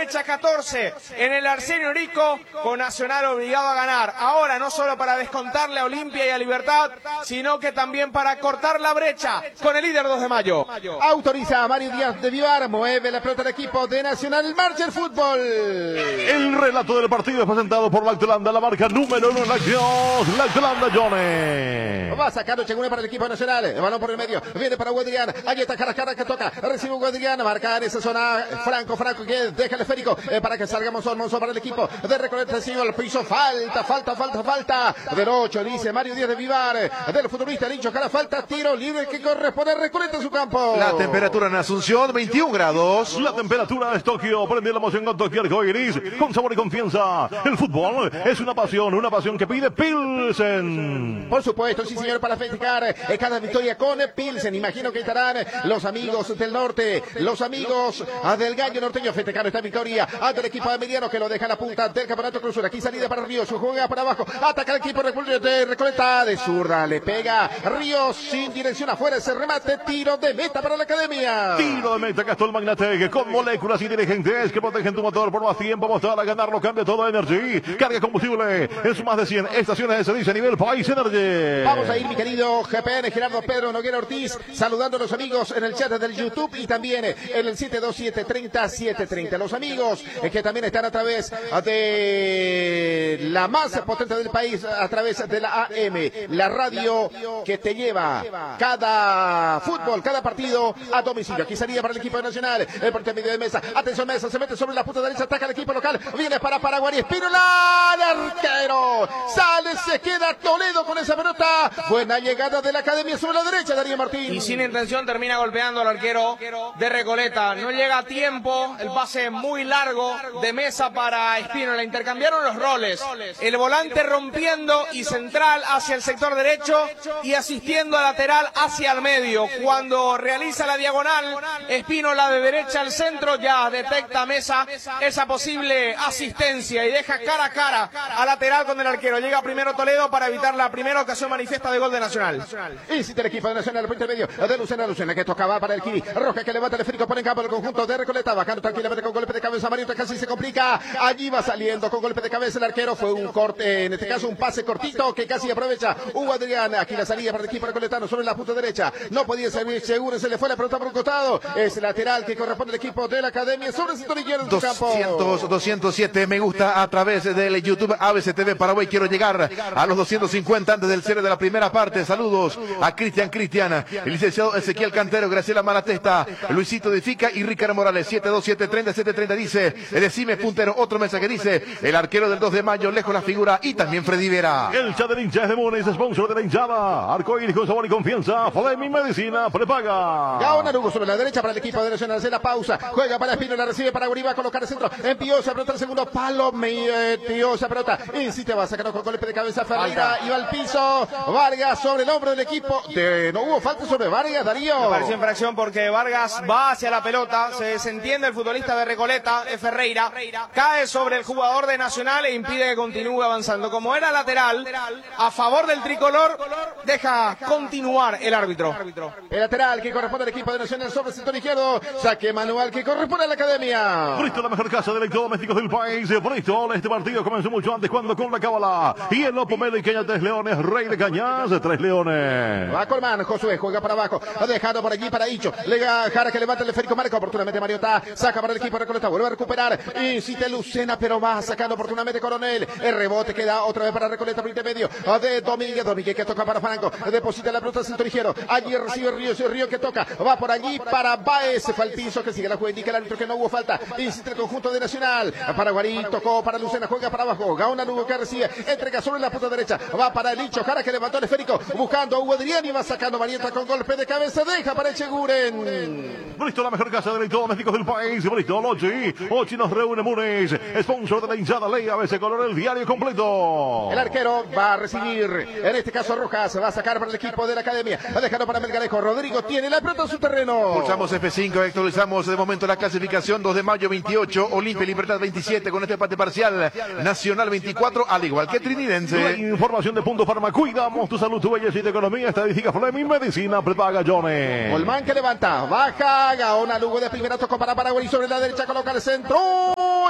fecha 14 en el Arsenio Rico, con Nacional obligado a ganar. Ahora no solo para descontarle a Olimpia y a Libertad, sino que también para cortar la brecha con el líder 2 de mayo. Autoriza a Mario Díaz de Vivar, mueve la pelota del equipo de Nacional, marcha el fútbol. El relato del partido es presentado por Lactolanda, la marca número 1 en lácteos, Lactolanda Johnny. Va a sacar Chegune para el equipo nacional, el balón por el medio, viene para Guadrián, allí está cara que toca, recibe Guadrián, marca en esa zona Franco que deja el esférico para que salga Monzón para el equipo de Recoleta, recibe al piso, falta, del 8, dice Mario Díaz de Vivar, del futbolista Lincho Cara, falta, tiro libre que corresponde a Recoleta en su campo. La temperatura en Asunción, 21 grados. La temperatura es Tokio, prende la emoción con Tokio Arcoiris, con sabor y confianza. El fútbol es una pasión que pide Pilsen. Por supuesto, sí señor, para festejar cada victoria con Pilsen. Imagino que estarán los amigos del norte, los amigos del Gallo Norteño festejando esta victoria ante el equipo de Emiliano, que lo deja a la punta del campeonato Clausura. Aquí salida para Ríos, juega para abajo, ataca el equipo de Recoleta, de zurda, le pega Ríos sin dirección afuera, ese remate, tiro de meta para la academia. Tiro de meta, Gastón Magnatec, con moléculas inteligentes que protegen tu motor por más tiempo. Mostrar a ganarlo, cambia todo Energy, carga combustible en sus más de 100 estaciones de servicio a nivel país Energy. Vamos a ir, mi querido GPN Gerardo Pedro Noguera Ortiz, saludando a los amigos en el chat del YouTube y también en el 727-30-730. Los amigos que también están a través de la más potente del país, a través de la AM, la radio que te lleva cada fútbol, cada partido a domicilio. Aquí salida para el equipo nacional, el portero medio de Mesa, atención Mesa, se mete sobre la punta derecha, ataca el equipo local, viene para Paraguay, Espínola, el arquero, sale, se queda Toledo con esa pelota, buena llegada de la academia sobre la derecha, Darío Martín. Y sin intención termina golpeando al arquero de Recoleta, no llega a tiempo, el pase muy largo de Mesa para Espínola, intercambiaron los roles, el volante rompiendo y central hacia el sector derecho y asistiendo a lateral hacia el medio. Cuando realiza la diagonal, Espínola de derecha al centro, ya detecta Mesa esa posible asistencia y deja cara a cara a lateral con el arquero. Llega primero Toledo para evitar la primera ocasión manifiesta de gol de Nacional. Insiste el equipo de Nacional, el punto medio de Lucena que tocaba para el Kiri, Roja que levanta el esférico, pone en campo el conjunto de Recoleta, bajando tranquilamente con golpe de cabeza, Mario casi se complica, allí va saliendo con golpe de cabeza el arquero, fue un corte, en este caso un pase cortito que casi aprovecha Hugo Adrián, aquí la salida para el equipo recoletano sobre la punta derecha, no podía servir seguro, se le fue la pelota por un costado, es lateral que corresponde al equipo de la academia sobre el sector izquierdo de su campo. 207 me gusta a través del YouTube ABCTV Paraguay. Quiero llegar a los 250 antes del cierre de la primera parte. Saludos a Cristian, el licenciado Ezequiel Cantero, Graciela Malatesta, Luisito Edifica y Ricardo Morales. 727-30-730 dice, decime puntero, otro mensaje dice, el arquero del 2 de mayo, lejos la figura, y también Freddy Vera. El chat del hincha es de Múnez, sponsor de la hinchada, Arcoíris con sabor y confianza, Fleming Medicina, prepaga. Gaona Lugo sobre la derecha para el equipo de Nacional, hace la pausa, juega para Espino, la recibe para Uribe, a colocar el centro, empiosa, pelota el segundo palo, esa pelota, insiste, va a sacar con golpe de cabeza Ferreira, y va al piso, Vargas sobre el hombro del equipo, no hubo falta sobre Vargas, Darío. Me pareció infracción porque Vargas va hacia la pelota, se desentiende el futbolista de Recoleta, Ferreira, cae sobre el jugador de Nacional e impide que continúe avanzando. Como era lateral, a favor del tricolor, deja continuar el árbitro. El lateral que corresponde al equipo de Nacional sobre el sector izquierdo, saque manual que corresponde a la academia. Bristol, la mejor casa de electrodomésticos del país. Bristol, este partido comenzó mucho antes cuando con la cábala. Y el Lopo Melo y Cañas, 3 leones, Rey de Cañas, 3 leones. Va Colman, Josué juega para abajo, ha dejado por allí para Icho, Lega Jara que levanta el esférico, marca oportunamente Mariota, saca para el equipo de Recoleta, vuelve a recuperar, insiste Lucena, pero va sacando oportunamente Coronel, el rebote queda otra vez para Recoleta por intermedio de Domínguez que toca para Franco, deposita la pelota al centro ligero, allí recibe Río que toca, va por allí para Baez, se fue al piso, que sigue la juega, indica el árbitro que no hubo falta, insiste el conjunto de Nacional, para Guarín, tocó para Lucena, juega para abajo, Gaona Lugo que recibe, entrega sobre la punta derecha, va para el Icho, Jara que levantó el esférico, buscando a Hugo Adrián y va sacando Marieta con golpe de cabeza, deja para Echeguren. Bristol, la mejor casa de electrodomésticos del país. Bristol, Ochi nos reúne Múnez, sponsor de la hinchada, ley a veces color el diario completo. El arquero va a recibir, en este caso Rojas, va a sacar para el equipo de la academia, ha dejado para Melgarejo, Rodrigo tiene la pelota en su terreno. Pulsamos F5, actualizamos de momento la clasificación, 2 de mayo 28, Olimpia Libertad 27 con este empate parcial, Nacional 24, al igual que Trinidense. La información de Punto Farma, cuidamos tu salud, tu belleza y tu economía, estadística Fleming Medicina, prepaga Johnny. Colman que levanta, baja, Gaona Lugo de primera, tocó para Paraguay sobre la derecha, coloca el centro,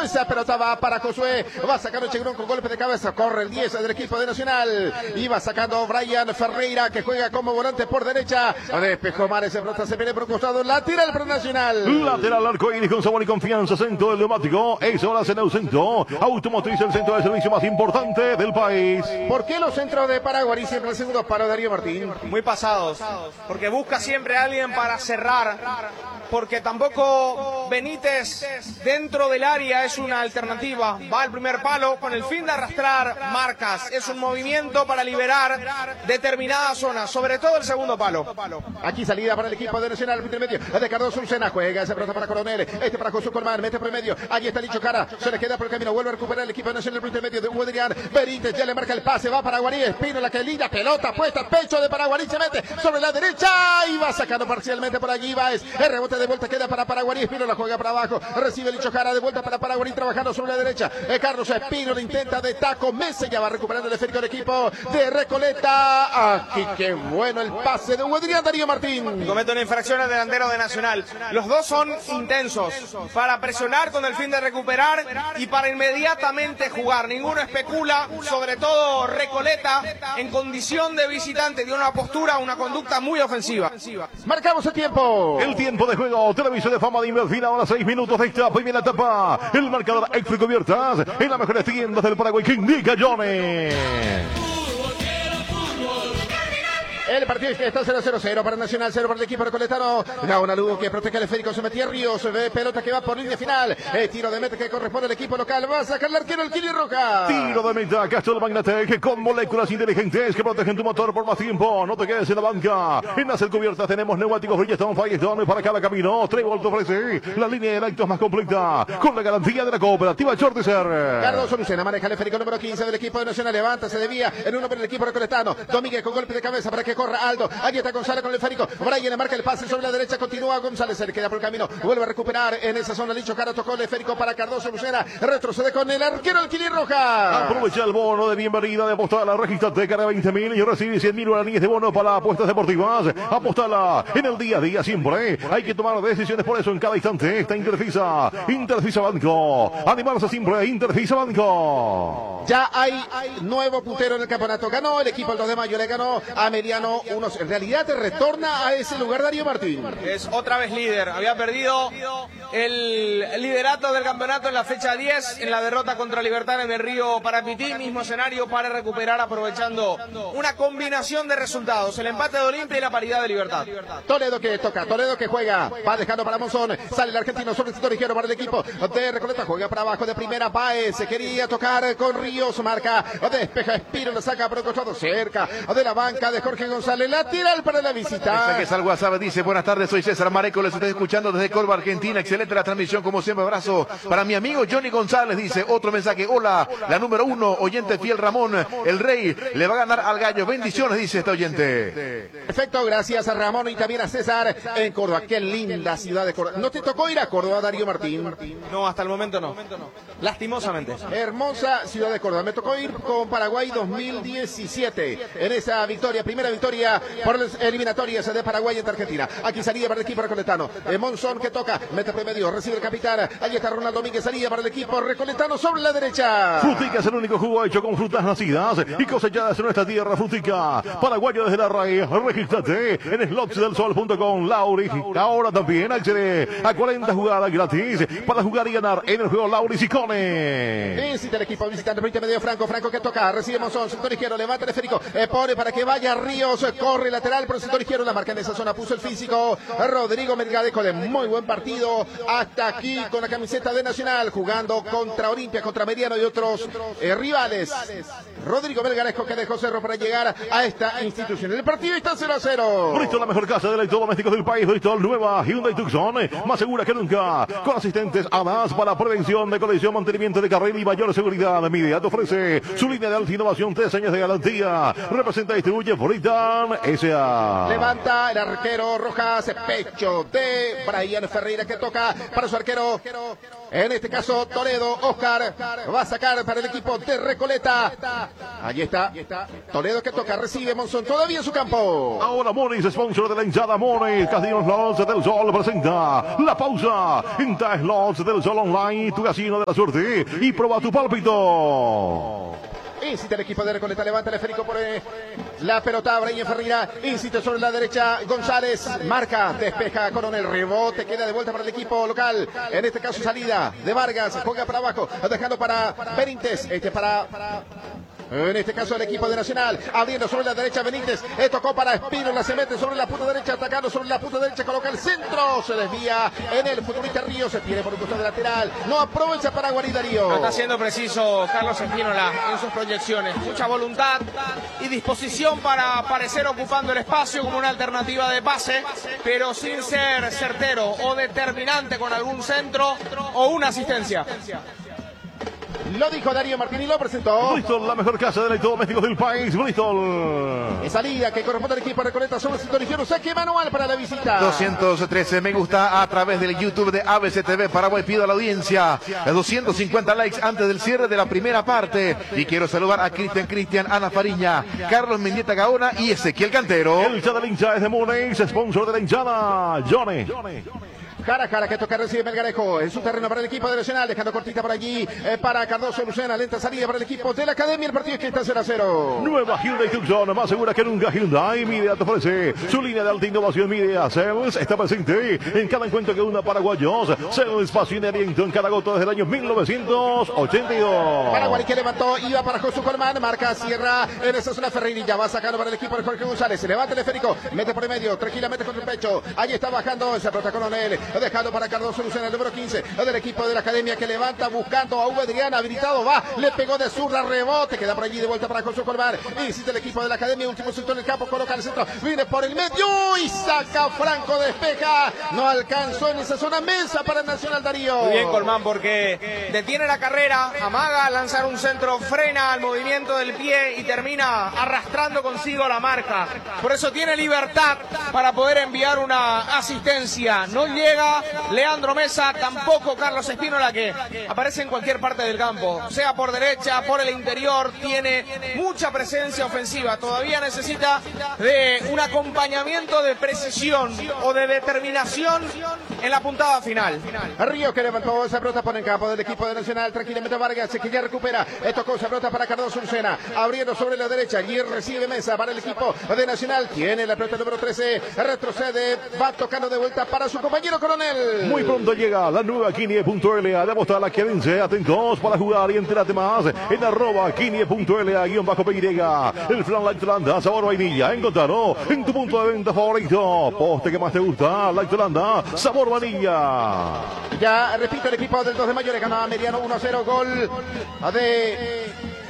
esa pelota va para Josué, va sacando Chegrón con golpe de cabeza, corre el 10 del equipo de Nacional, y va sacando Brian Ferreira, que juega como volante por derecha, despejó Mares, se pelota se viene por un costado, la tira el Pro Nacional. Lateral arcoíris con sabor y confianza, centro del neumático, eso lo hace en el centro, automotriz, el centro de servicio más importante del país. ¿Por qué los centros de Paraguarí siempre el segundo palo, Darío Martín? Muy pasados, porque busca siempre a alguien para cerrar, porque tampoco Benítez dentro del área es una alternativa, va al primer palo con el fin de arrastrar marcas, es un movimiento para liberar determinadas zonas, sobre todo el segundo palo. Aquí salida para el equipo de Nacional, el medio de Cardoso Lucena, juega esa pelota para Coronel, para Josué Colmán, mete por el medio, allí está Licho Cara, se le queda por el camino, vuelve a recuperar el equipo de Nacional, el medio de Hugo Adrián, Benítez ya le marca el pase, va para Guarí, Espínola, que linda pelota puesta, pecho de Paraguarí, se mete sobre la derecha y va sacando parcialmente por allí, va, el rebote de vuelta queda para Paraguarí, Espínola juega para abajo, recibe Licho Cara, de vuelta para Paraguarí, trabajando sobre la derecha, Carlos Espínola intenta de taco, Mesa ya va recuperando el esférico del equipo de Recoleta, aquí qué bueno el pase de Hugo Adrián, Darío Martín. Comete una infracción al delantero de Nacional, los dos son intensos, para presionar con el fin de recuperar y para inmediatamente jugar, ninguno especula, sobre todo Recoleta en condición de visitante, de una postura, una conducta muy ofensiva. Marcamos el tiempo. El tiempo de juego, Televisión de Fama de Inverfil, ahora 6 minutos de esta primera etapa. El marcador Extra Cubiertas en las mejores tiendas del Paraguay que indica Johnny. El partido está 0-0 para Nacional, 0 para el equipo recoletano. Gaona Lugo que protege el esférico, se metía Ríos, pelota que va por línea final. Tiro de meta que corresponde al equipo local. Va a sacar el arquero el Kili Roja. Tiro de meta, Castel Magnatec con moléculas inteligentes que protegen tu motor por más tiempo. No te quedes en la banca. En las cubiertas tenemos neumáticos Bridgestone, Firestone para cada camino. Trébol te ofrece la línea de electos más completa con la garantía de la cooperativa Chortizer. Cardoso Lucena maneja el esférico número 15 del equipo de Nacional. Levanta, se desvía en uno para el equipo recoletano. Domínguez con golpe de cabeza para que corra Aldo. Aquí está González con el esférico. Brian le marca el pase sobre la derecha. Continúa González. Se le queda por el camino. Vuelve a recuperar en esa zona. Licho Cara tocó el esférico para Cardoso Lucena. Retrocede con el arquero el Kili Roja. Aprovecha el bono de bienvenida de apostar. Regístrate cara 20.000 y recibe 100.000 guaraníes de bono para apuestas deportivas. Apostala en el día a día siempre. Hay que tomar decisiones por eso en cada instante. Está Interfisa. Interfisa Banco. Animarse siempre. Interfisa Banco. Ya hay nuevo puntero en el campeonato. Ganó el equipo el 2 de mayo. Le ganó a Mediano unos. En realidad te retorna a ese lugar Darío Martín. Es otra vez líder. Había perdido el liderato del campeonato en la fecha 10 en la derrota contra Libertad en el Río Parapití. Mismo escenario para recuperar aprovechando una combinación de resultados. El empate de Olimpia y la paridad de Libertad. Toledo que toca, Toledo que juega. Va dejando para Monzón. Sale el argentino sobre el sector izquierdo para el equipo de Recoleta. Juega para abajo de primera. Páez. Se quería tocar con Ríos. Marca. Despeja Espiro. Le saca por el costado cerca de la banca de Jorge González. Lateral para la visita. Que es al WhatsApp, dice: buenas tardes, soy César Mareco, les estoy escuchando desde Córdoba, Argentina. Excelente la transmisión, como siempre. Abrazo para mi amigo Johnny González, dice. Otro mensaje: hola, la número 1, oyente fiel Ramón, el rey le va a ganar al gallo. Bendiciones, dice este oyente. Perfecto, gracias a Ramón y también a César en Córdoba. Qué linda ciudad de Córdoba. ¿No te tocó ir a Córdoba, Darío Martín? No, hasta el momento no. Lastimosamente. Hermosa ciudad de Córdoba. Me tocó ir con Paraguay 2017 en esa victoria, primera victoria por las eliminatorias de Paraguay ante Argentina. Aquí salida para el equipo recoletano. Monzón que toca, mete por medio, recibe el capitán. Allí está Ronaldo Mínguez, salida para el equipo recoletano sobre la derecha. Frutica es el único jugo hecho con frutas nacidas y cosechadas en nuestra tierra. Frutica, paraguayo desde la raíz. Regístrate en slotsdelsol.com. Lauri, ahora también accede a 40 jugadas gratis para jugar y ganar en el juego Lauri Sicone. Visita el equipo visitante, medio Franco que toca, recibe Monzón, sector izquierdo, levanta el esférico, pone para que vaya Ríos, corre lateral por el sector izquierdo, la marca en esa zona, puso el físico Rodrigo Melgarejo de muy buen partido hasta aquí con la camiseta de Nacional, jugando contra Olimpia, contra Mediano y otros rivales. Rodrigo Melgarejo que dejó cerro para llegar a esta institución. El partido está 0-0. Bristol, la mejor casa de electrodomésticos del país. Bristol, nueva Hyundai Tucson, más segura que nunca, con asistentes ADAS para prevención de colisión, mantenimiento de carril y mayor seguridad. Midea te ofrece su línea de alta innovación, 3 años de garantía. Representa y distribuye Florida Clan S.A. Levanta el arquero Rojas, pecho de Brian Ferreira que toca para su arquero. En este caso Toledo, Oscar va a sacar para el equipo de Recoleta. Allí está Toledo que toca, recibe Monzón todavía en su campo. Ahora Monis, sponsor de la hinchada Monis. Casino Slots del Sol presenta la pausa. Entra a Slots del Sol Online, tu casino de la suerte y prueba tu pálpito. Incita el equipo de Recoleta, levanta el esférico por la pelota, Brian Ferreira, incita sobre la derecha, González, marca, despeja, Coronel, rebote, queda de vuelta para el equipo local, en este caso salida de Vargas, juega para abajo, dejando para Benítez, en este caso el equipo de Nacional, abriendo sobre la derecha Benítez, tocó para Espínola, se mete sobre la punta derecha, atacando sobre la punta derecha, coloca el centro, se desvía en el futbolista Río, se tiene por un costado lateral, no aprovecha para Darío. No está siendo preciso Carlos Espínola en sus proyecciones, mucha voluntad y disposición para aparecer ocupando el espacio como una alternativa de pase, pero sin ser certero o determinante con algún centro o una asistencia. Lo dijo Darío Martín y lo presentó. Bristol, la mejor casa de electrodomésticos del país. Bristol. En salida que corresponde al equipo de Recoleta sobre el sector izquierdo. Saque manual para la visita. 213 me gusta a través del YouTube de ABC TV Paraguay. Pido a la audiencia 250 likes antes del cierre de la primera parte. Y quiero saludar a Cristian, Ana Fariña, Carlos Mendieta Gaona y Ezequiel Cantero. El hincha de la hincha es de Monex, sponsor de la hinchada. Johnny. Jara que toca, recibe Melgarejo en su terreno para el equipo de Nacional, dejando cortita por allí para Cardoso Lucena, lenta salida para el equipo de la Academia, el partido que está 0-0. Nueva Hyundai Tucson, más segura que nunca Hyundai. Midea te ofrece su línea de alta innovación. Midea Sales está presente en cada encuentro que una paraguayos. Sales, pasión y aliento en cada gota desde el año 1982. Paraguay que levantó, iba para Josu Colmán, marca, cierra en esa zona Ferreirilla, va sacando para el equipo de Jorge González, se levanta el esférico, mete por el medio, tranquilamente contra el pecho, allí está bajando, se aprota Coronel, dejando para Cardoso Lucena, el número 15 del equipo de la Academia que levanta buscando a Hugo Adrián, habilitado, va, le pegó de zurda, rebote, queda por allí de vuelta para Josué Colmar, insiste el equipo de la Academia, último sector del campo, coloca el centro, viene por el medio y saca Franco, despeja, no alcanzó en esa zona, mesa para el Nacional Darío. Muy bien Colmán porque detiene la carrera, amaga lanzar un centro, frena el movimiento del pie y termina arrastrando consigo la marca, por eso tiene libertad para poder enviar una asistencia, no llega Leandro Mesa, tampoco Carlos Espínola, que aparece en cualquier parte del campo, sea por derecha, por el interior, tiene mucha presencia ofensiva, todavía necesita de un acompañamiento de precisión o de determinación en la puntada final. Río que levantó esa pelota por el campo del equipo de Nacional, tranquilamente Vargas, que ya recupera, tocó esa pelota para Cardoso Lucena, abriendo sobre la derecha, y recibe Mesa para el equipo de Nacional, tiene la pelota número 13, retrocede, va tocando de vuelta para su compañero Coronel. Muy pronto llega la nueva Kinie.la, demostrarla que vence, atentos para jugar y entérate más en @Kinie.la_PY. El flan Light Holanda, sabor vainilla, encontrarlo en tu punto de venta favorito. Poste que más te gusta, Light Holanda, sabor vanilla. Ya repito, el equipo del 2 de mayo le ganó a Mediano 1-0, gol de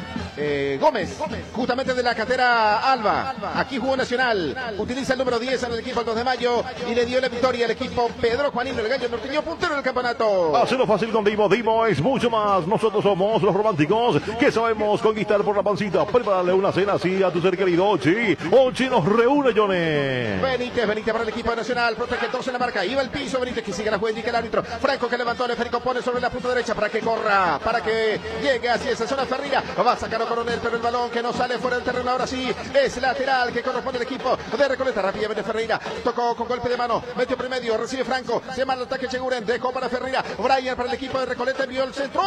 Gómez, justamente de la cantera Alba. Aquí jugó Nacional, utiliza el número 10 en el equipo del 2 de mayo y le dio la victoria al equipo Pedro Juanino, el gallo norteño, puntero del campeonato. Hazlo fácil con Dimo. Dimo es mucho más. Nosotros somos los románticos que sabemos conquistar por la pancita. Prepárale una cena así a tu ser querido Ochi. Ochi nos reúne, Johnny. Benítez para el equipo de Nacional, protege todos en la marca, iba al piso, Benítez que sigue la jugada, indica el árbitro. Franco que levantó el esférico, pone sobre la punta derecha para que corra, para que llegue hacia esa zona Ferreira. Va a sacar a Coronel, pero el balón que no sale fuera del terreno, ahora sí, es lateral que corresponde al equipo de Recoleta. Rápidamente Ferreira, tocó con golpe de mano, metió por medio, recibe Franco, se manda el ataque Cheguren, dejó para Ferreira, Brian para el equipo de Recoleta, envió el centro,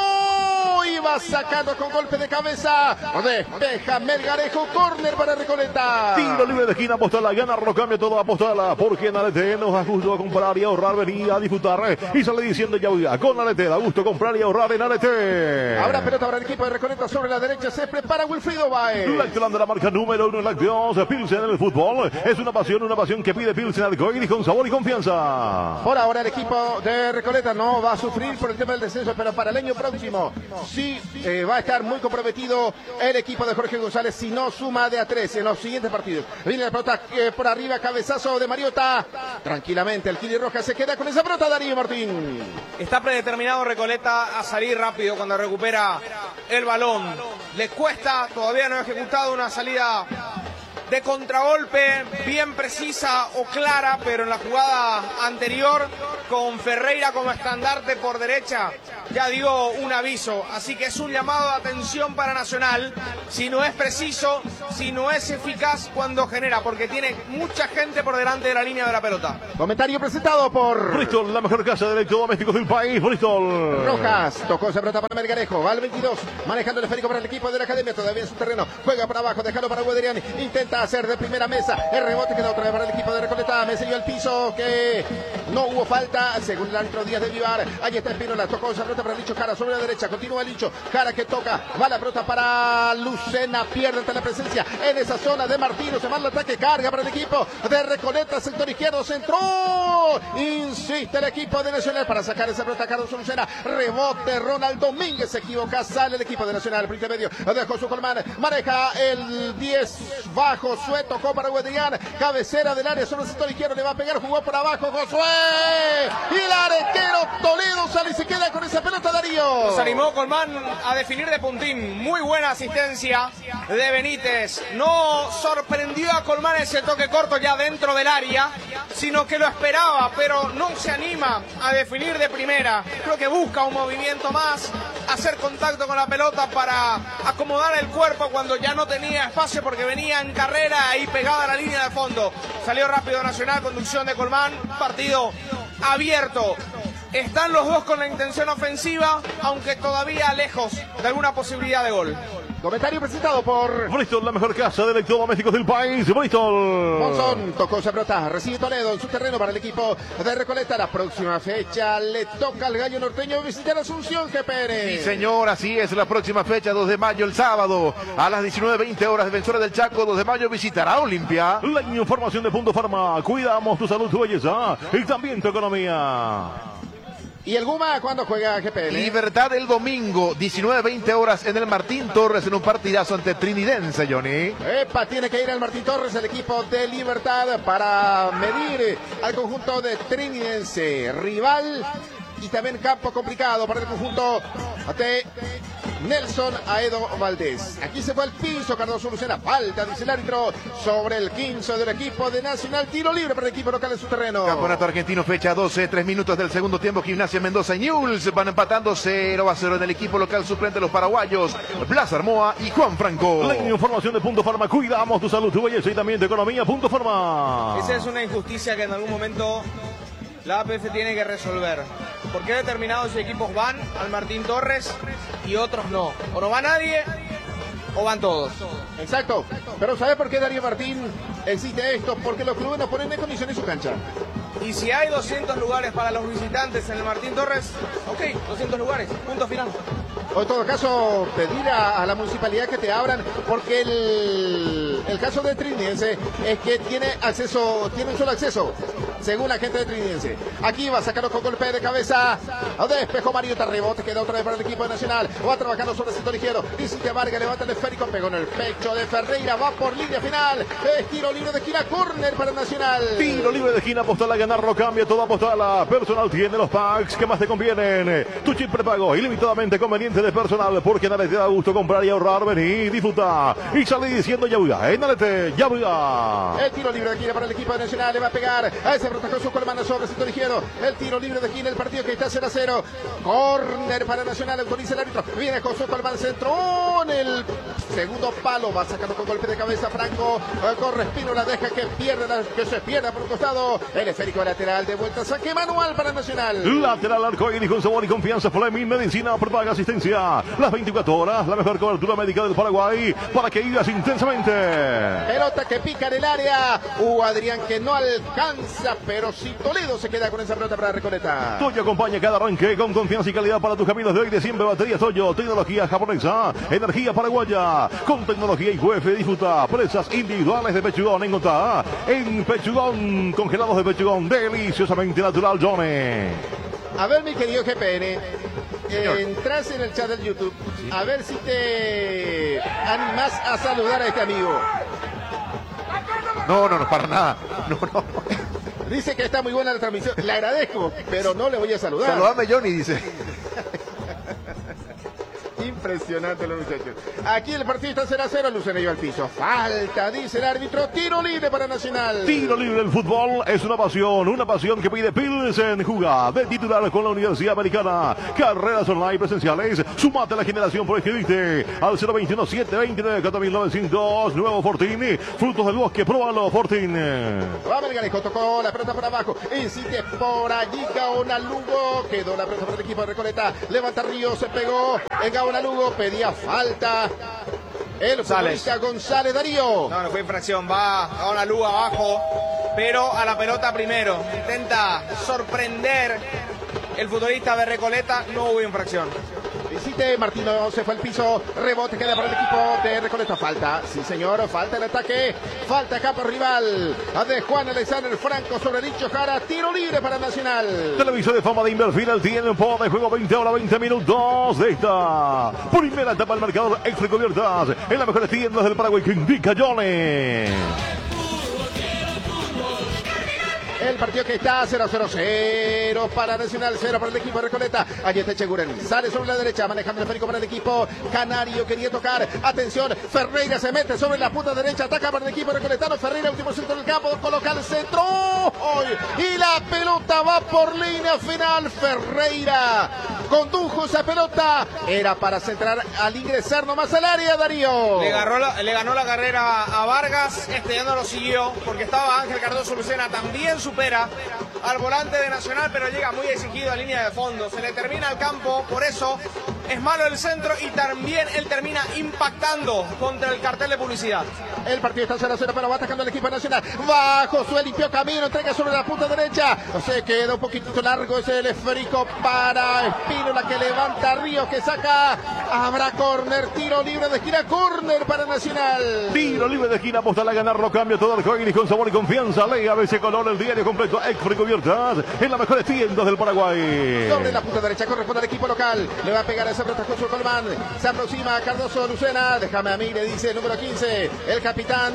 y va sacando con golpe de cabeza, despeja Melgarejo, córner para Recoleta. Tiro libre de esquina, apostala, gana, lo cambia todo, apostala, porque en Alete nos da gusto comprar y ahorrar, venir a disfrutar, y sale diciendo ya, con Alete da gusto comprar y ahorrar en Alete. Ahora pelota para el equipo de Recoleta sobre la derecha, se prepara Wilfrido Baez. Lácteos de la marca número 1 en lácteos, Pilsen en el fútbol, es una pasión que pide Pilsen Arcoíris con sabor y confianza. Por ahora el equipo de Recoleta no va a sufrir por el tema del descenso, pero para el año próximo sí va a estar muy comprometido el equipo de Jorge González si no suma de a 3 en los siguientes partidos. Viene la pelota por arriba, cabezazo de Mariota. Tranquilamente el Kili Rojas se queda con esa pelota, Darío Martín. Está predeterminado Recoleta a salir rápido cuando recupera el balón. Le cuesta, todavía no ha ejecutado una salida de contragolpe bien precisa o clara, pero en la jugada anterior con Ferreira como estandarte por derecha ya dio un aviso, así que es un llamado de atención para Nacional, si no es preciso, si no es eficaz cuando genera, porque tiene mucha gente por delante de la línea de la pelota. Comentario presentado por Bristol, la mejor casa de electrodomésticos del país. Bristol. Rojas, tocó esa pelota para Melgarejo, va al 22, manejando el esférico para el equipo de la academia, todavía en su terreno, juega para abajo, déjalo para Guadrián, intenta hacer de primera mesa, el rebote queda otra vez para el equipo de Recoleta, me selló al piso, que no hubo falta, según el árbitro Díaz de Vivar. Ahí está Espínola, tocó esa pelota para Licho Jara sobre la derecha, continúa Licho Jara que toca, va la pelota para Lucena, pierde ante la presencia en esa zona de Martino, se va el ataque, carga para el equipo de Recoleta, sector izquierdo, centró, insiste el equipo de Nacional para sacar esa pelota. Carlos Lucena, rebote, Ronald Domínguez se equivoca, sale el equipo de Nacional, por intermedio de Josué Colmán, maneja el 10 bajo, Sué, tocó para Guadrián, cabecera del área sobre el sector izquierdo, le va a pegar, jugó por abajo Josué, y el arquero Toledo sale y se queda con esa pelota. Darío Se animó Colmán a definir de puntín, muy buena asistencia de Benítez, no sorprendió a Colmán ese toque corto ya dentro del área, sino que lo esperaba, pero no se anima a definir de primera, creo que busca un movimiento más, hacer contacto con la pelota para acomodar el cuerpo cuando ya no tenía espacio porque venía en carrera y pegada a la línea de fondo. Salió rápido Nacional, conducción de Colmán, partido abierto. Están los dos con la intención ofensiva, aunque todavía lejos de alguna posibilidad de gol. Comentario presentado por Bristol, la mejor casa de electrodomésticos del país. Bristol. Monzón, tocó esa pelota, recibe Toledo en su terreno para el equipo de Recoleta. La próxima fecha le toca al gallo norteño visitar Asunción, GPR. Sí, señor, así es. La próxima fecha, 2 de mayo, el sábado, a las 19:20 horas, Defensores del Chaco, 2 de mayo, visitará Olimpia. La información de Punto Farma. Cuidamos tu salud, tu belleza y también tu economía. ¿Y el Guma cuándo juega GPL? Libertad el domingo, 19:20 horas en el Martín Torres en un partidazo ante Trinidense, Johnny. Epa, tiene que ir al Martín Torres, el equipo de Libertad, para medir al conjunto de Trinidense. Rival y también campo complicado para el conjunto de Nelson Aedo Valdés. Aquí se fue al piso Cardoso Lucena. Falta, dice el árbitro, sobre el 15 del equipo de Nacional. Tiro libre para el equipo local en su terreno. Campeonato argentino, fecha 12, 3 minutos del segundo tiempo. Gimnasia Mendoza y Newell's van empatando 0-0 en el equipo local suplente los paraguayos Blas Armoa y Juan Franco. La información de Punto Farma. Cuidamos tu salud, tu belleza y también tu economía. Punto Farma. Esa es una injusticia que en algún momento la APF tiene que resolver. ¿Por qué determinados equipos van al Martín Torres y otros no? O no va nadie o van todos. Exacto. Pero ¿sabe por qué, Darío Martín, existe esto? Porque los clubes no ponen en condiciones su cancha. Y si hay 200 lugares para los visitantes en el Martín Torres, ok, 200 lugares, punto final. O en todo caso, pedir a la municipalidad que te abran, porque el caso de Trinidense es que tiene un solo acceso, según la gente de Trinidense. Aquí va a sacarlo con golpe de cabeza, despejó Mariota, rebote, queda otra vez para el equipo de Nacional, va trabajando sobre el sector izquierdo, dice que Vargas levanta el esférico, pegó en el pecho de Ferreira, va por línea final, es tiro libre de esquina, córner para Nacional. Tiro libre de esquina, apostar a ganarlo, cambia todo, apostar a la Personal tiene los packs que más te convienen. Tu chip prepago ilimitadamente conveniente de Personal, porque en Alete te da gusto comprar y ahorrar. Vení, disfruta y salí diciendo Yabuga. En Alete, Yabuga. El tiro libre de esquina para el equipo de Nacional, le va a pegar a ese protagonismo con la mano sobre el sector izquierdo. El tiro libre de esquina, el partido que está 0-0. Córner para Nacional, autoriza el árbitro. Viene Josué Colmán, centro en el segundo palo, va sacando con golpe de cabeza Franco. Corre Espínola, deja que se pierda por un costado. El esférico lateral de vuelta, saque manual para Nacional. Lateral arcoíris con sabor y confianza. Fleming Medicina, prepaga asistencia las 24 horas, la mejor cobertura médica del Paraguay para que vivas intensamente. Pelota que pica en el área. Adrián que no alcanza, pero si Toledo se queda con esa pelota para Recoleta. Toyo acompaña cada arranque con confianza y calidad para tus caminos de hoy de siempre. Baterías Toyo, tecnología japonesa, energía paraguaya, con tecnología y UEF. Disfruta presas individuales de pechugón en Gotá, en pechugón, congelados de pechugón, deliciosamente natural, Johnny. A ver, mi querido GPN, entras en el chat del YouTube, a ver si te animás a saludar a este amigo. No, para nada. No. Dice que está muy buena la transmisión. Le agradezco, pero no le voy a saludar. Saludame, Johnny, dice. Impresionante los muchachos. Aquí el partido está 0-0, Lucena iba al piso. Falta, dice el árbitro, tiro libre para Nacional. Tiro libre del fútbol es una pasión que pide Pilsen. Juega de titular con la Universidad Americana. Carreras online presenciales. Sumate a la generación por escribirte al 021-729-4900. Nuevo Fortín. Frutos del bosque, pruébalo, Fortín. Va Melgarejo, tocó la pelota por abajo. Insiste por allí Gaona Lugo. Quedó la pelota para el equipo de Recoleta. Levanta Ríos, se pegó. En Gaona Lugo pedía falta. El futbolista González Darío. No fue infracción, va Gaona Lugo abajo, pero a la pelota primero. Intenta sorprender el futbolista de Recoleta, no hubo infracción. Visite, Martino se fue al piso, rebote queda para el equipo de Recoleta, falta, sí señor, falta el ataque, falta acá por rival, de Juan Alexander Franco sobre Licho Jara, tiro libre para Nacional. Televisor de fama de Inverfil, el tiempo de juego 20 horas 20 minutos de esta primera etapa del marcador Extra Cubiertas en las mejores tiendas del Paraguay que indica Johnny. El partido que está 0-0-0 para Nacional, 0 para el equipo de Recoleta. Allí está Echeguren, sale sobre la derecha, manejando el esférico para el equipo canario, quería tocar, atención, Ferreira se mete sobre la punta derecha, ataca para el equipo recoletano, Ferreira, último centro del campo, coloca el centro, y la pelota va por línea final, Ferreira condujo esa pelota, era para centrar al ingresar nomás al área, Darío. Le ganó la carrera a Vargas, ya no lo siguió, porque estaba Ángel Cardoso Lucena, también supera al volante de Nacional, pero llega muy exigido a línea de fondo, se le termina el campo, por eso es malo el centro y también él termina impactando contra el cartel de publicidad. El partido está 0-0, pero va atacando el equipo nacional. Va Josué, limpió camino, entrega sobre la punta derecha. Se queda un poquitito largo, es el esférico para Espínola que levanta Ríos, que saca. Habrá córner, tiro libre de esquina, córner para Nacional. Tiro libre de esquina, apostar a ganarlo, cambio todo el juego con sabor y confianza. Lea ese color, el diario completo, Extra Cubiertas en las mejores tiendas del Paraguay. Sobre la punta derecha corresponde al equipo local. Le va a pegar esa pelota Josué Colmán. Se aproxima Cardoso Lucena. Déjame a mí, le dice el número 15, el capitán.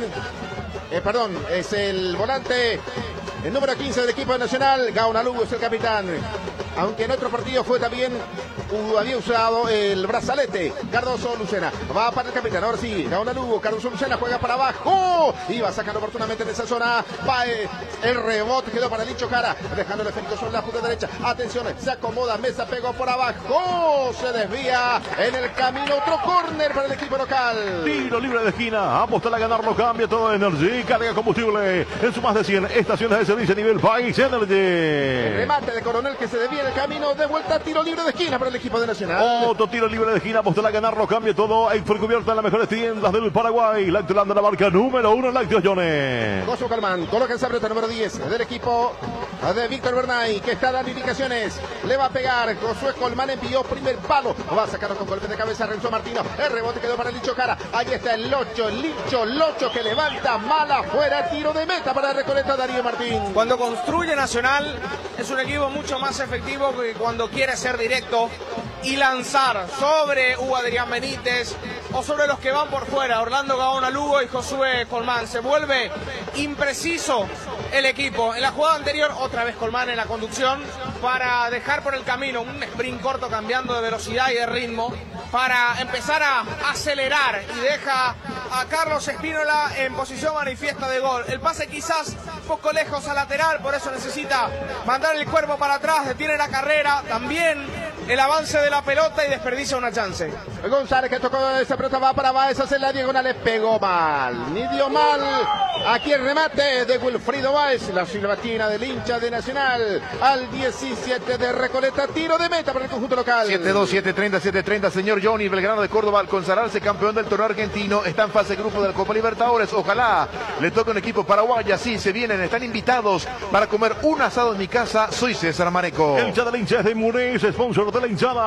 Es el volante. El número 15 del equipo nacional, Gaona Lugo es el capitán. Aunque en otro partido fue también, había usado el brazalete. Cardoso Lucena, va para el capitán, ahora sí, Gaona Lugo, Cardoso Lucena juega para abajo. Y va sacando oportunamente en esa zona. Va el rebote, quedó para Licho Jara, dejando el efecto sobre la punta derecha. Atención, se acomoda, Mesa pegó por abajo. Se desvía en el camino, otro córner para el equipo local. Tiro libre de esquina, apostar a ganarlo, cambia todo de Energy, carga combustible en sus más de 100 estaciones de servicio a nivel país. Energy. El remate de Coronel que se desvía en el camino, de vuelta, tiro libre de esquina para el equipo de Nacional. Otro tiro libre de esquina, apostar a ganarlo, cambia todo. Extra Cubierta en las mejores tiendas del Paraguay. Lactolanda, la marca número 1 en lácteos, Johnny. Gozo Calmán, coloca esa pelota número 10 del equipo de Víctor Bernay, que está dando indicaciones. Le va a pegar, Josué Colmán envió primer palo. Va a sacarlo con golpe de cabeza Renzo Martino. El rebote quedó para Licho Jara. Ahí está el Locho, Locho que levanta mala fuera, tiro de meta para Recoleta Darío Martín. Cuando construye Nacional es un equipo mucho más efectivo que cuando quiere ser directo y lanzar sobre Hugo Adrián Benítez o sobre los que van por fuera, Orlando Gaona Lugo y Josué Colmán. Se vuelve impreciso el equipo. En la jugada anterior, otra vez Colmán en la conducción para dejar por el camino un sprint corto cambiando de velocidad y de ritmo para empezar a acelerar y deja a Carlos Espínola en posición manifiesta de gol. El pase quizás un poco lejos a lateral, por eso necesita mandar el cuerpo para atrás, detiene la carrera, también el avance de la pelota y desperdicia una chance. González que tocó esa pelota, va para Baez, hace la diagonal, le pegó mal, ni dio mal. Aquí el remate de Wilfrido Baez, la silbatina del hincha de Nacional, al 17 de Recoleta, tiro de meta para el conjunto local. 7-2, 7-30, 7-30, señor Johnny. Belgrano de Córdoba al consagrarse campeón del torneo argentino, está en fase grupo de la Copa Libertadores. Ojalá le toque un equipo paraguayo, así se vienen, están invitados para comer un asado en mi casa. Soy César Maneco. El hincha de la hincha es de Munes, sponsor de la hinchada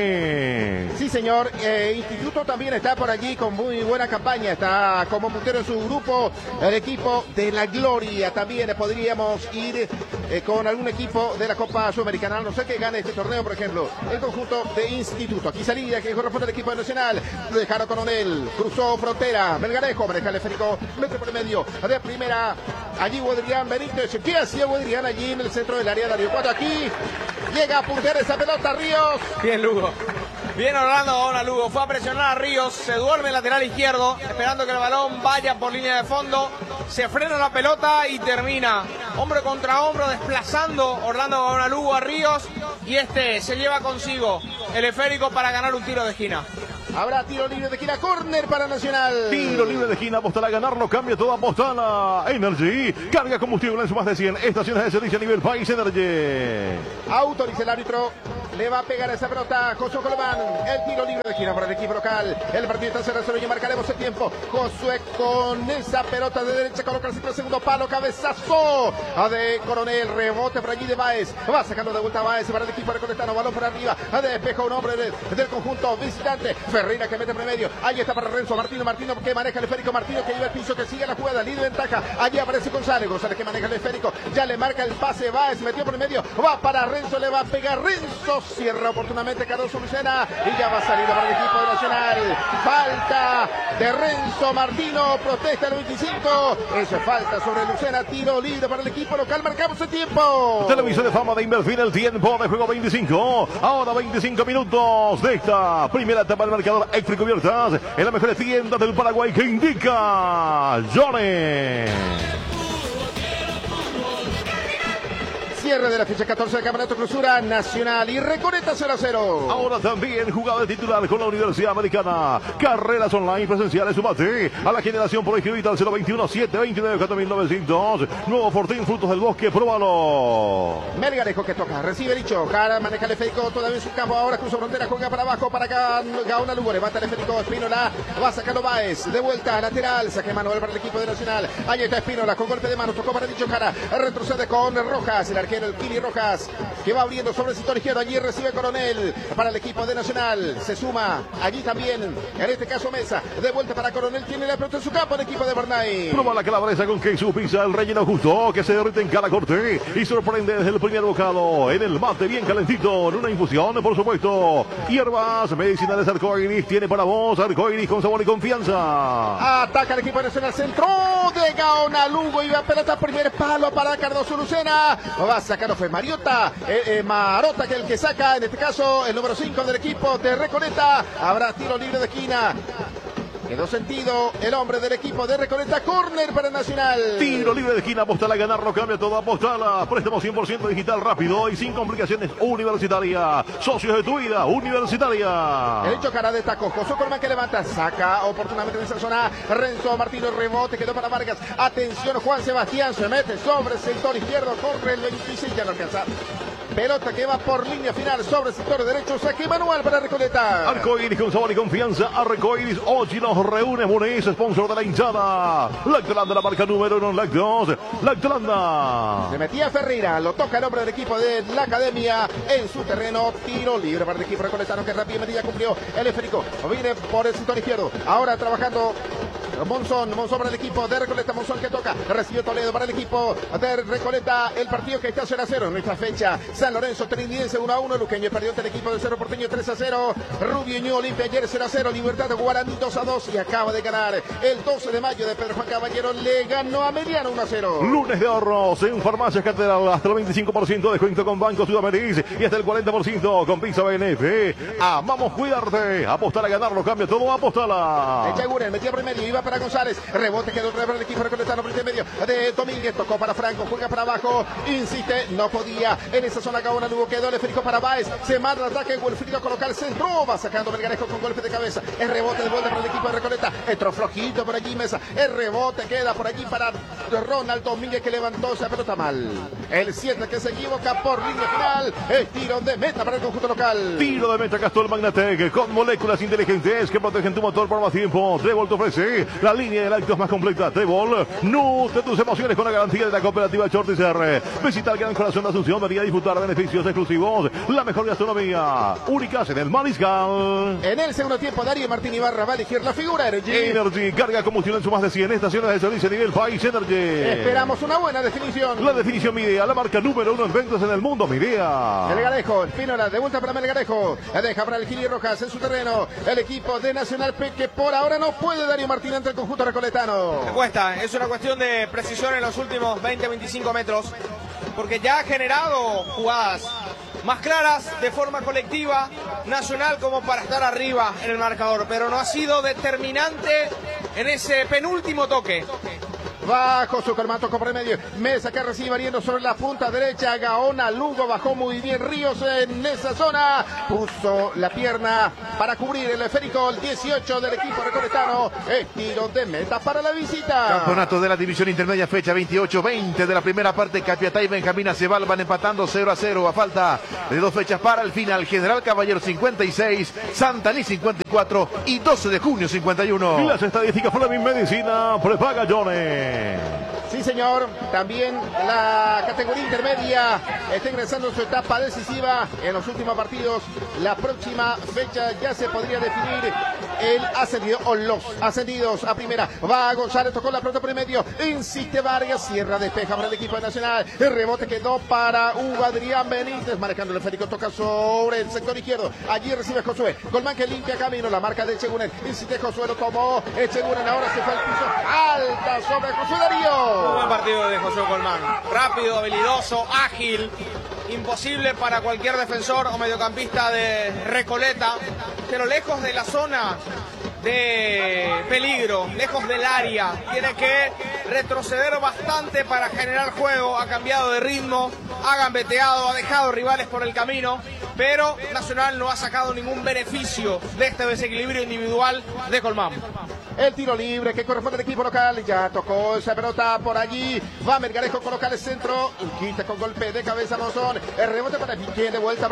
Mones. Sí, señor. Instituto también está por allí con muy buena campaña. Está como puntero en su grupo el equipo de la Gloria. También podríamos ir con algún equipo de la Copa Sudamericana. No sé que gane este torneo, por ejemplo, el conjunto de Instituto. Aquí salida que corresponde al equipo de Nacional. Dejaron Coronel, cruzó frontera. Melgarejo maneja el esférico, mete por el medio. De primera, allí Adrián Benítez. ¿Qué hacía Adrián allí en el centro del área? Darío Cuatro aquí. Llega a puntear esa pelota, Ríos. Bien, Lugo. Bien Orlando Gaona Lugo, fue a presionar a Ríos, se duerme el lateral izquierdo, esperando que el balón vaya por línea de fondo, se frena la pelota y termina hombro contra hombro desplazando Orlando Gaona Lugo a Ríos, y este se lleva consigo el esférico para ganar un tiro de esquina. Habrá tiro libre de esquina, córner para Nacional. Tiro libre de esquina, Apostala a ganarlo, cambia todo, Apostala. Energy, carga combustible en su más de 100 estaciones de servicio a nivel país. Energy. Autoriza el árbitro, le va a pegar esa pelota Josué Colomán. El tiro libre de esquina para el equipo local. El partido está 0-0 y marcaremos el tiempo. Josué con esa pelota de derecha, coloca el segundo palo, cabezazo de Coronel, rebote por allí de Báez. Va sacando de vuelta a Báez para el equipo recolectano, balón para arriba, despeja un hombre del conjunto visitante. Ferreira que mete por medio, ahí está para Renzo Martino que maneja el esférico, Martino que lleva el piso, que sigue la jugada, líder ventaja, allí aparece González que maneja el esférico, ya le marca el pase, Báez metió por medio, va para Renzo, le va a pegar Renzo, cierra oportunamente Cardoso Lucena y ya va a salir para el equipo de Nacional. Falta de Renzo Martino, protesta el 25, eso es falta sobre Lucena, tiro libre para el equipo local, marcamos el tiempo. Televisor de Fama de Inverfin, el tiempo de juego 25, ahora 25 minutos de esta primera etapa del marcador. Extra Cubiertas en la mejor tienda del Paraguay que indica Johnny. Cierre de la fecha 14 del Campeonato Clausura Nacional y Recoleta 0-0. Ahora también jugada de titular con la Universidad Americana. Carreras online presenciales, sumate a la generación por inscribida al 021-729-4900. Nuevo Fortín, Frutos del Bosque, pruébalo. Melgarejo que toca, recibe Licho, Jara maneja el esférico todavía en su campo, ahora cruza frontera, juega para abajo para Gaona Lugo, levanta el esférico Espínola, va sacando Báez, de vuelta lateral, saque manual para el equipo de Nacional, ahí está Espínola con golpe de mano, tocó para Licho Jara, retrocede con Rojas, el arquero el Pili Rojas, que va abriendo sobre el sector izquierdo, allí recibe Coronel para el equipo de Nacional, se suma allí también, en este caso Mesa, de vuelta para Coronel, tiene la pelota en su campo el equipo de Bernay. Prueba la calabresa con queso, pizza, el relleno justo, que se derrite en cada corte y sorprende desde el primer bocado, en el mate bien calentito, en una infusión, por supuesto. Hierbas medicinales Arcoiris, tiene para vos Arcoiris con sabor y confianza. Ataca el equipo de Nacional, centro de Gaona Lugo y va a pelota, primer palo para Cardoso Lucena, va sacando fue Mariota, Marota que el que saca, en este caso el número 5 del equipo de Recoleta, habrá tiro libre de esquina. Quedó sentido el hombre del equipo de Recoleta, córner para Nacional. Tiro libre de esquina, Apostala a ganarlo, cambia todo, Apostala. Préstamo 100% digital, rápido y sin complicaciones, Universitaria. Socios de tu vida, Universitaria. El hecho cara de taco, Josué Colman que levanta, saca oportunamente en esa zona, Renzo Martino, rebote, quedó para Vargas. Atención, Juan Sebastián se mete sobre el sector izquierdo, corre el 26, ya no alcanza. Pelota que va por línea final sobre el sector derecho, saque manual para Recoleta. Arcoiris con sabor y confianza, Arcoiris, Ochi nos reúne, Muniz, sponsor de la hinchada. Lactolanda, la marca número 1 en Lactos. Lactolanda. Se metía Ferreira, lo toca el hombre del equipo de la academia en su terreno, tiro libre para el equipo recoletano que rápidamente ya cumplió el esférico. Viene por el sector izquierdo, ahora trabajando Monzón para el equipo de Recoleta, Monzón que toca, recibió Toledo para el equipo de Recoleta, el partido que está 0-0 en nuestra fecha. San Lorenzo Trinidad 1-1, Luqueño perdió ante el equipo del Cerro Porteño 3-0, Rubio Ñu Olimpia ayer 0-0, Libertad de Guaraní 2-2 y acaba de ganar el 12 de mayo de Pedro Juan Caballero, le ganó a Mediano 1-0. Lunes de ahorros en Farmacias Catedral, hasta el 25% de descuento con Banco Sudamericana y hasta el 40% con Pizza BNF. Amamos cuidarte, apostar a ganarlo, cambia todo, apostala. Echaguren metía por el medio, iba para González, rebote quedó para el equipo recoletano por el medio de Domínguez, tocó para Franco, juega para abajo, insiste, no podía, en esa zona Gaona Lugo, quedó el esférico para Báez, se manda el ataque, el esférico a colocar el centro, va sacando Melgarejo con golpe de cabeza, el rebote de vuelta para el equipo de Recoleta, entró flojito por allí Mesa, el rebote queda por allí para Ronald Domínguez que levantó esa pelota mal, el 7 que se equivoca por línea final, el tiro de meta para el conjunto local. Tiro de meta Castrol Magnatec con moléculas inteligentes que protegen tu motor por más tiempo. Trébol te ofrece la línea de lácteos más completa. Trébol, nutre tus emociones con la garantía de la cooperativa Chortizer. Visita el Gran Corazón de Asunción, venía a disfrutar beneficios exclusivos, la mejor gastronomía, únicas en el Mariscal. En el segundo tiempo, Darío Martín Ibarra va a elegir la figura Energy, carga combustible en su más de 100 estaciones de servicio a nivel país. Energy. Esperamos una buena definición. La definición Midea, la marca número 1 en ventas en el mundo, Midea. Melgarejo, Espínola, de vuelta para Melgarejo, la deja para el Gili Rojas en su terreno, el equipo de Nacional P que por ahora no puede Darío Martín ante el conjunto recoletano. Le cuesta, es una cuestión de precisión en los últimos 20-25 metros, porque ya ha generado jugadas más claras de forma colectiva, Nacional como para estar arriba en el marcador, pero no ha sido determinante en ese penúltimo toque. Bajo Zuckerman, tocó por el medio. Mesa que recibe variando sobre la punta derecha. Gaona, Lugo bajó muy bien. Ríos en esa zona. Puso la pierna para cubrir el esférico. El 18 del equipo recoletano. El tiro de meta para la visita. Campeonato de la división intermedia, fecha 28-20 de la primera parte. Capiatá y Benjamín Acebal van empatando 0-0 a falta de 2 fechas para el final. General Caballero 56, Santaní 54 y 12 de junio 51. Las estadísticas Fleming Medicina prepaga Johnny. Sí, señor. También la categoría intermedia está ingresando en su etapa decisiva en los últimos partidos. La próxima fecha ya se podría definir el ascendido o los ascendidos a primera. Va González, tocó la pelota por el medio. Insiste Vargas, cierra, despeja para el equipo Nacional. El rebote quedó para Hugo Adrián Benítez. Manejando el esférico, toca sobre el sector izquierdo. Allí recibe Josué. Colmán que limpia camino. La marca de Echeguren. Insiste Josué, lo tomó. Echeguren ahora se fue al piso. Alta sobre Josué Darío. Un buen partido de Josué Colmán. Rápido, habilidoso, ágil. Imposible para cualquier defensor o mediocampista de Recoleta. Pero lejos de la zona de peligro, lejos del área. Tiene que retroceder bastante para generar juego. Ha cambiado de ritmo, ha gambeteado, ha dejado rivales por el camino. Pero Nacional no ha sacado ningún beneficio de este desequilibrio individual de Colmán. El tiro libre que corresponde al equipo local. Ya tocó esa pelota por allí. Va Melgarejo, coloca el centro. Quita con golpe de cabeza Monzón. El rebote para Piqué de vuelta.